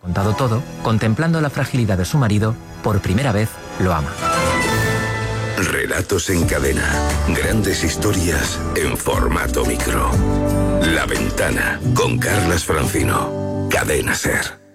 contado todo, contemplando la fragilidad de su marido, por primera vez lo ama. Relatos en cadena. Grandes historias en formato micro. La Ventana, con Carlas Francino. Cadena SER.